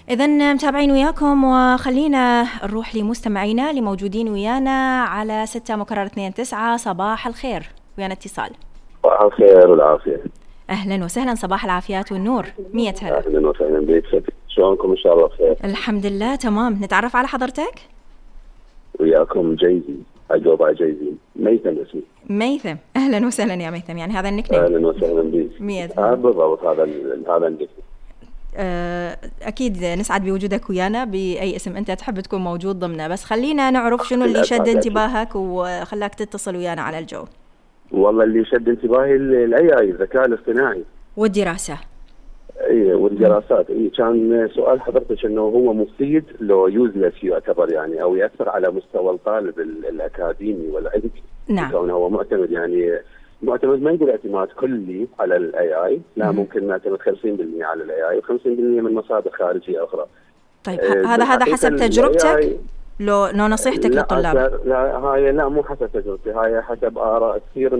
إذن متابعين وياكم، وخلينا نروح لمستمعينا اللي موجودين ويانا على 6 مكرر 2 9. صباح الخير، ويانا اتصال. صباح الخير والعافية. أهلا وسهلا، صباح العافيات والنور. 100 هلا. أهلا وسهلا بك، شلونكم؟ إن شاء الله بخير. الحمد لله تمام. نتعرف على حضرتك؟ وياكم جيزي، أجوب على جيزي. ميثم اسمي. ميثم، أهلا وسهلا يا ميثم، يعني هذا النكنيم. أهلا وسهلا بك. 100 بالضبط، هذا النكنيم. أكيد نسعد بوجودك ويانا بأي اسم أنت تحب تكون موجود ضمنه، بس خلينا نعرف شنو اللي شد انتباهك وخلاك تتصل ويانا على الجو. والله اللي شد انتباهي الAI، الذكاء الاصطناعي والدراسة. اي والدراسات. كان سؤال حضرتك انه هو مفيد لو يوزلس يعتبر، يعني او ياثر على مستوى الطالب الاكاديمي والعلمي. نعم. كونه هو معتمد، يعني معتمد ما نقول اعتماد كلي على الAI، لا ممكن نعتمد 50% على الAI و50% من مصادر خارجيه اخرى. طيب هذا حسب تجربتك؟ لو نصيحتك للطلاب؟ لا هاي لا، مو حسب تجربتي، هاي حسب آراء كثير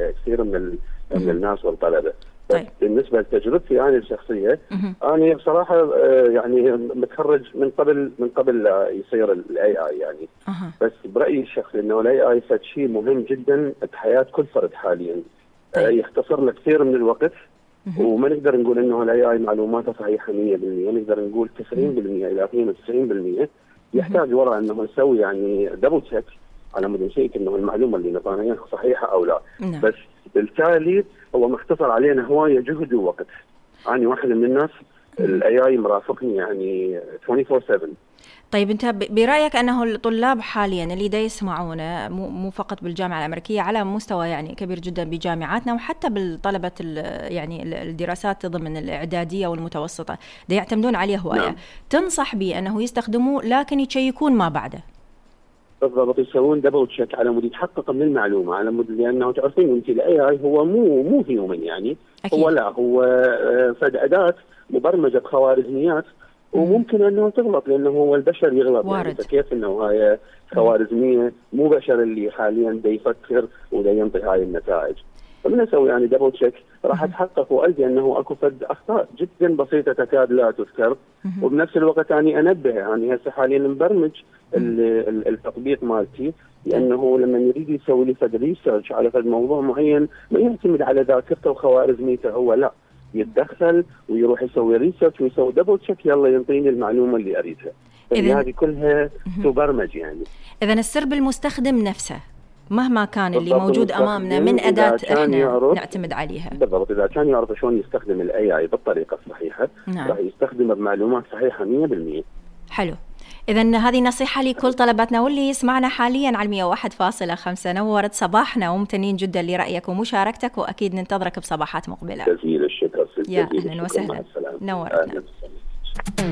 من الناس والطلبه. طيب. بالنسبه لتجربتي انا الشخصيه، انا بصراحه يعني متخرج من قبل لا يصير الAI يعني. بس برايي الشخصي انه الAI فد شيء مهم جدا بحياه كل فرد حاليا. طيب. يختصر له كثير من الوقت. وما نقدر نقول انه الAI معلوماته صحيحه 100%، نقدر نقول 90% الى 92%. يحتاج وراء انه نسوي يعني دبل تشيك على مود نشيك انه المعلومه اللي نطانها صحيحه او لا. نعم. بس بالتالي هو مختصر علينا هوايه جهد ووقت. انا واحد من الناس الAI مرافقني يعني 24/7. طيب انت برايك انه الطلاب حاليا اللي دا يسمعونا مو فقط بالجامعه الامريكيه، على مستوى يعني كبير جدا بجامعاتنا وحتى بالطلبه يعني الدراسات ضمن الاعداديه والمتوسطه دا يعتمدون عليه هوايه. نعم. تنصح به انه يستخدموه لكن يشيكون ما بعده؟ بالضبط، يسوون دبل تشيك على مود يتحقق من المعلومه، على مود لانه تعرفين انت الAI هو مو هيومن يعني. أكيد. هو فد اداه مبرمجه بخوارزميات، وممكن انه تغلط لانه هو البشر يغلط يعني. فكيف انه هاي خوارزميه مو بشر اللي حاليا دا يفكر ودا ينطي هاي النتائج. فمن اسوي يعني دبل تشيك راح اتحقق والقى انه اكو فد اخطاء جدا بسيطه تكاد لا تذكر. وبنفس الوقت اني انبه، يعني هسه حاليا مبرمج التطبيق مالتي، لانه لما يريد يسوي لي فد ريسيرش على فد موضوع معين ما يعتمد على ذاكرته وخوارزميته، هو لا يتدخل ويروح يسوي ريسيرش ويسوي دبل تشيك، يلا ينطيني المعلومه اللي اريدها. هذه كلها تبرمج يعني. اذا السر بالمستخدم نفسه مهما كان اللي موجود امامنا من اداه احنا نعتمد عليها. بالضبط، اذا كان يعرف شلون يستخدم الAI بالطريقه الصحيحه. نعم. راح يستخدمه بمعلومات صحيحه 100%. حلو. إذن هذه نصيحة لكل طلباتنا واللي يسمعنا حاليا على 101.5. نورت صباحنا وممتنين جدا لرأيك ومشاركتك، وأكيد ننتظرك بصباحات مقبلة. جزيل الشكر. يا أهلا وسهلا، نورتنا.